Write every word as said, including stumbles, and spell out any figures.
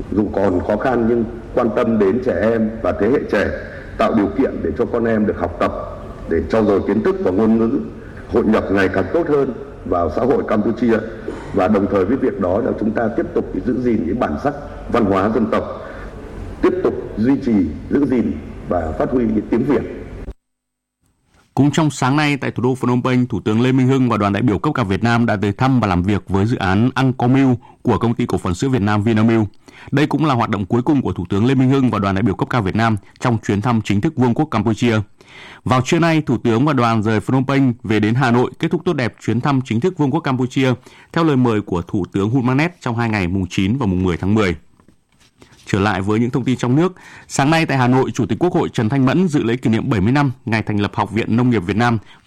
dù còn khó khăn nhưng quan tâm đến trẻ em và thế hệ trẻ, tạo điều kiện để cho con em được học tập, để trau dồi kiến thức và ngôn ngữ, hội nhập ngày càng tốt hơn vào xã hội Campuchia. Và đồng thời với việc đó là chúng ta tiếp tục giữ gìn những bản sắc văn hóa dân tộc, tiếp tục duy trì, giữ gìn và phát huy những tiếng Việt. Cũng trong sáng nay tại thủ đô Phnom Penh, Thủ tướng Lê Minh Hưng và đoàn đại biểu cấp cao Việt Nam đã tới thăm và làm việc với dự án Angkor Mill của công ty cổ phần sữa Việt Nam Vinamilk. Đây cũng là hoạt động cuối cùng của Thủ tướng Lê Minh Hưng và đoàn đại biểu cấp cao Việt Nam trong chuyến thăm chính thức Vương quốc Campuchia. Vào trưa nay, Thủ tướng và đoàn rời Phnom Penh về đến Hà Nội, kết thúc tốt đẹp chuyến thăm chính thức Vương quốc Campuchia theo lời mời của Thủ tướng Hun Manet trong hai ngày mùng chín và mùng mười tháng mười. Trở lại với những thông tin trong nước, sáng nay tại Hà Nội, Chủ tịch Quốc hội Trần Thanh Mẫn dự lễ kỷ niệm bảy mươi năm ngày thành lập Học viện Nông nghiệp Việt Nam